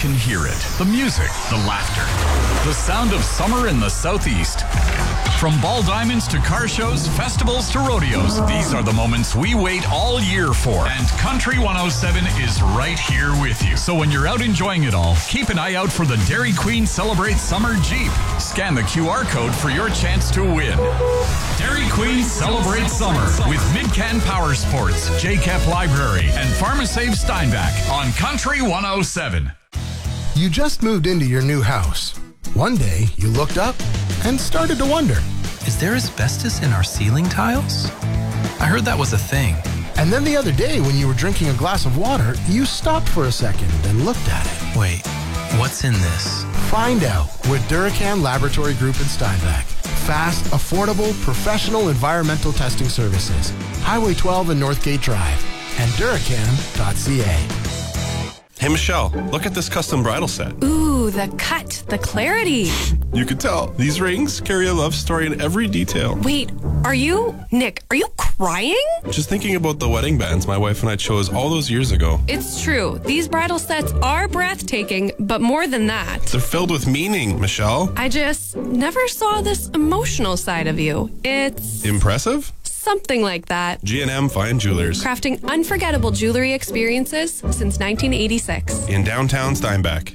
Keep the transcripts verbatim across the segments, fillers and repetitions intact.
can hear it. The music, the laughter, the sound of summer in the Southeast. From ball diamonds to car shows, festivals to rodeos, these are the moments we wait all year for. And Country one oh seven is right here with you. So when you're out enjoying it all, keep an eye out for the Dairy Queen Celebrate Summer Jeep. Scan the Q R code for your chance to win. Dairy Queen Celebrate Summer with Midcan Power Sports, J C E P Library, and PharmaSave Steinbach on Country one oh seven. You just moved into your new house. One day, you looked up and started to wonder, is there asbestos in our ceiling tiles? I heard that was a thing. And then the other day, when you were drinking a glass of water, you stopped for a second and looked at it. Wait, what's in this? Find out with Duracan Laboratory Group in Steinbach. Fast, affordable, professional environmental testing services. Highway twelve and Northgate Drive. And Duracan dot c a. Hey, Michelle, look at this custom bridal set. Ooh, the cut, the clarity. You can tell. These rings carry a love story in every detail. Wait, are you, Nick, are you crying? Just thinking about the wedding bands my wife and I chose all those years ago. It's true. These bridal sets are breathtaking, but more than that. They're filled with meaning, Michelle. I just never saw this emotional side of you. It's... Impressive? Something like that. G and M Fine Jewelers. Crafting unforgettable jewelry experiences since nineteen eighty-six. In downtown Steinbach.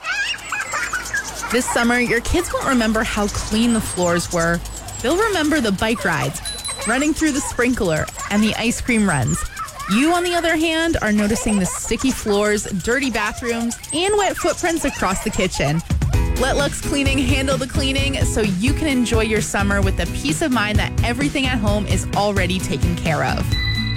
This summer, your kids won't remember how clean the floors were. They'll remember the bike rides, running through the sprinkler, and the ice cream runs. You, on the other hand, are noticing the sticky floors, dirty bathrooms, and wet footprints across the kitchen. Let Lux Cleaning handle the cleaning so you can enjoy your summer with the peace of mind that everything at home is already taken care of.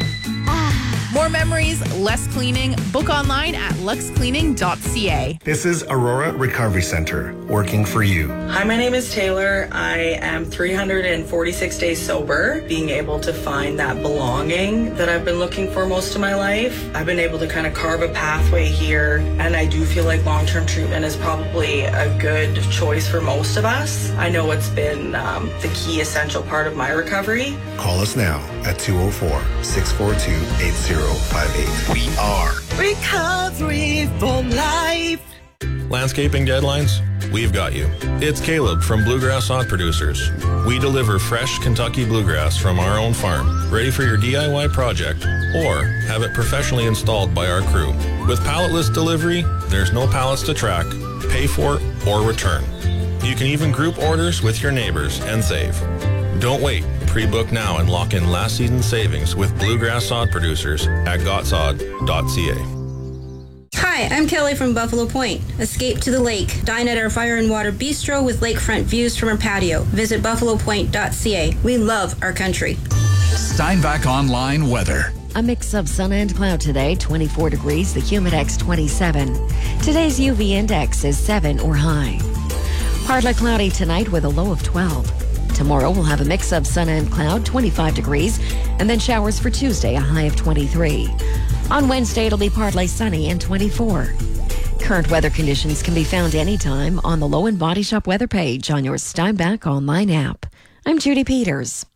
More memories, less cleaning. Book online at lux cleaning dot c a. This is Aurora Recovery Center, working for you. Hi, my name is Taylor. I am three hundred forty-six days sober, being able to find that belonging that I've been looking for most of my life. I've been able to kind of carve a pathway here, and I do feel like long-term treatment is probably a good choice for most of us. I know it's been um, the key essential part of my recovery. Call us now at two oh four, six four two, eight oh five eight. We are Recovery for Life. Landscaping deadlines? We've got you. It's Caleb from Bluegrass Sod Producers. We deliver fresh Kentucky bluegrass from our own farm, ready for your D I Y project, or have it professionally installed by our crew. With palletless delivery, there's no pallets to track, pay for, or return. You can even group orders with your neighbors and save. Don't wait. Pre-book now and lock in last season's savings with Bluegrass Sod Producers at gotsod dot c a. Hi, I'm Kelly from Buffalo Point. Escape to the lake. Dine at our Fire and Water Bistro with lakefront views from our patio. Visit buffalo point dot c a. We love our country. Steinbach Online weather. A mix of sun and cloud today, twenty-four degrees, the Humidex twenty-seven. Today's U V index is seven or high. Partly cloudy tonight with a low of twelve. Tomorrow we'll have a mix of sun and cloud, twenty-five degrees, and then showers for Tuesday, a high of twenty-three. On Wednesday, it'll be partly sunny and twenty-four. Current weather conditions can be found anytime on the Low and Body Shop weather page on your Steinbach online app. I'm Judy Peters.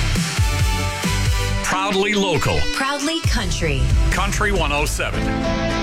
Proudly local. Proudly country. Country one oh seven.